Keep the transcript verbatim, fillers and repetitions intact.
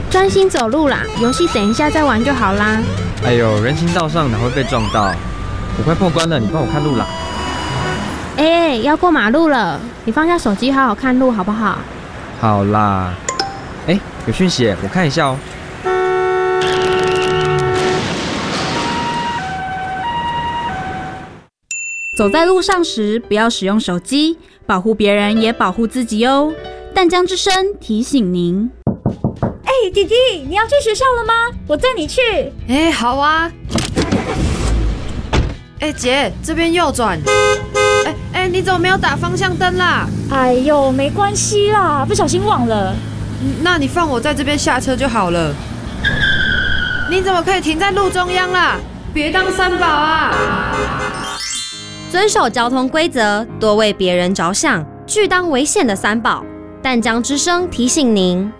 专心走路啦，游戏等一下再玩就好啦。 哎呦，人行道上哪会被撞到？我快破关了，你帮我看路啦。 哎、欸，要过马路了，你放下手机好好看路好不好？ 好啦。哎、欸，有讯息，我看一下哦。 走在路上时，不要使用手机，保护别人也保护自己哦。淡江之声提醒您。 哎、欸，弟弟，你要去学校了吗？我载你去。 哎、欸，好啊。哎、欸，姐，这边右转。哎、欸、哎、欸，你怎么没有打方向灯啦？ 哎呦，没关系啦，不小心忘了。 那你放我在这边下车就好了。你怎么可以停在路中央啦？别当三宝啊！ 遵守交通规则，多为别人着想，拒当危险的三宝。淡江之声提醒您。